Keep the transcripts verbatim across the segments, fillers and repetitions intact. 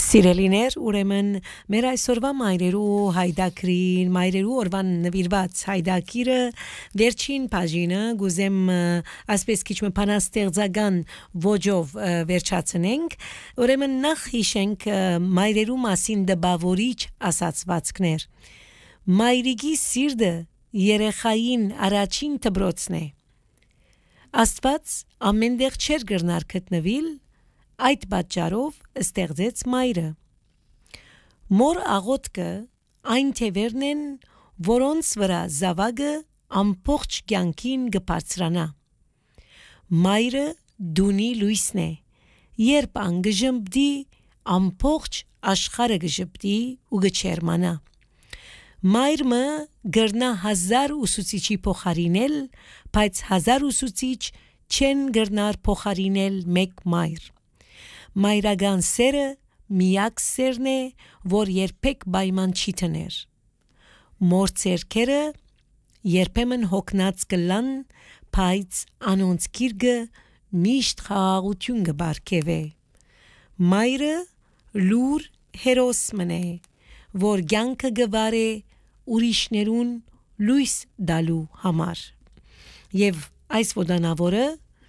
Սիրելիներ, ուրեմն մեր այսօրվա մայրերու հայդակրին, մայրերու օրվան նվիրված հայդակիրը վերջին բաժինը գուզեմ ասպես քիչ մը բանաստեղծական ոճով վերջացնենք, ուրեմն նախ հիշենք մայրերու մասին դպավորիչ ասացվածքներ։ Մայրիկի սիրտը երեխային առաջին դպրոցն է։ Աստված ամենտեղ չեր գրնար գտնվել, այդ պատճառով ստեղծեց մայրը։ Մոր աղոթքը այն թևերն են, որոնց վրա զավակը ամբողջ կյանքին կբարձրանա։ Մայրը դունի լույսն է, երբ անգժմբդի ամբողջ աշխարհը գժբդի ու գչերմանա։ Մայրը գրնա հազար ուսուցիչի փոխարինել, բայց հազար ուսուցիչ չեն գրնար փոխարինել մեկ մայր։ Մայրական սերը միակ սերն է, որ երբեք պայման չի տներ։ Մոր ցերքերը երբեմն հոգնած կլան, բայց անոնց գիրկը միշտ խաղաղություն կբարգևե։ Մայրը լուր հերոսմն է, որ կյանքը գվարե ուրիշներուն լույս դալու համար։ Եվ այս ոդանավորը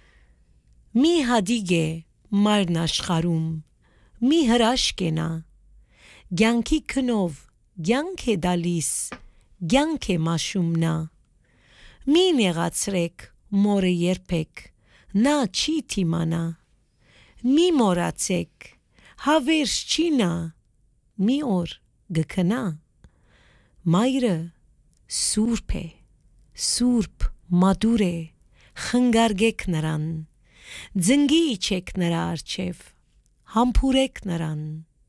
մի հադիգ է մայրն աշխարում, մի հրաշք է նա, կյանքի քնով կյանք է դալիս, կյանք է մաշում նա։ Մի նեղացրեք մորը երբեք, նա չի թիմանա, մի մորացեք, հավերժ չի նա, մի օր գքնա։ Մայրը սուրբ է, սուրբ մադուր է, խնգարգեք նրան, ձնգի իջեք նրա առջև, համբուրեք նրան,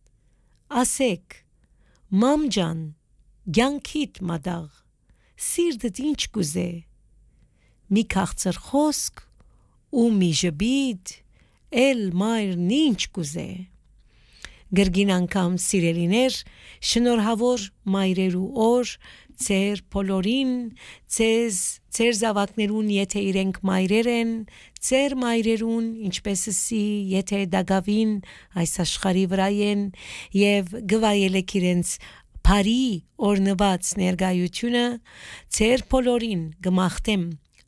ասեք, մամ ջան, կյանքիդ մադաղ, սիրտդ ինչ կուզե, մի քաղցր խոսք ու մի ժպիտ, էլ մայրն ինչ կուզե։ Գրգին անգամ սիրելիներ, շնորհավոր մայրերու օր, ծեր բոլորին, ծեզ, ծեր զավակներուն, եթե իրենք մայրեր են, ծեր մայրերուն, ինչպես սի, եթե դագավին այս աշխարի վրա են, և գվայելեք իրենց բարի օրնված ներկայությունը, ծեր բոլորին գմախտեմ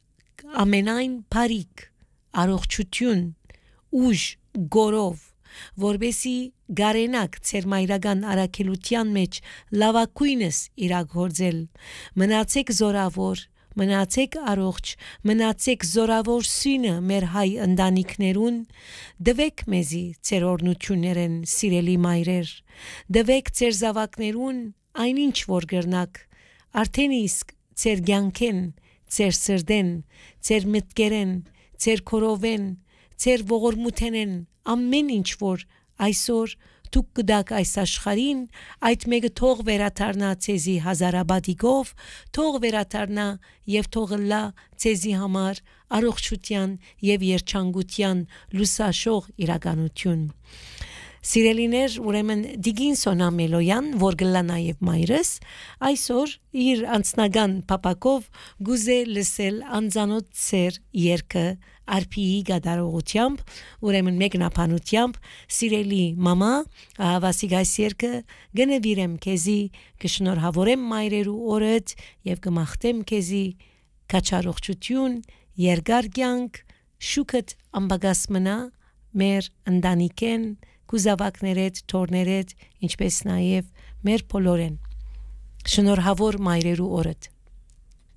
ամենայն բարիք, առողջություն, ուժ, գորով, որբեսի գարենակ ծեր մայրական առաքելության մեջ լավակույնս իրագործել։ Մնացեք զորավոր, մնացեք առողջ, մնացեք զորավոր սյունը մեր հայ ընտանիքներուն, դվեք մեզի ծեր օրնություններեն սիրելի մայրեր, դվեք ծեր զավակներուն այնինչ որ գրնակ, արդեն իսկ ծեր կյանքեն, ծեր սրդեն, ծեր մտքերեն, ծեր քորովեն, ծեր ողորմութենեն, ամեն ինչ որ այսօր դուք կդակ այս աշխարհին, այդ մեկը թող վերաթարնա ցեզի հազարաբադիկով, թող վերաթարնա եւ թող լա ցեզի համար առողջության եւ երջանկության լուսաշող իրականություն։ Սիրելիներ, ուրեմն Դիգին Սոնա Մելոյան, որ գլա նաև մայրս, այսօր իր անձնական պապակով գուզե լսել անձանոտ ծեր երգը արփիի գդարողությամբ, ուրեմն մեկնաբանությամբ, սիրելի մամա, ահավասիկ երգը գնվիրեմ քեզի, կշնորհավորեմ մայրերու օրդ եւ կմաղթեմ քեզի կաչարողջություն, երկար կյանք, շուքդ ամբագաս մնա մեր ընտանիքեն կուզավակներդ, թորներդ, ինչպես նաև մեր բոլորեն։ Շնորհավոր մայրերու օրդ։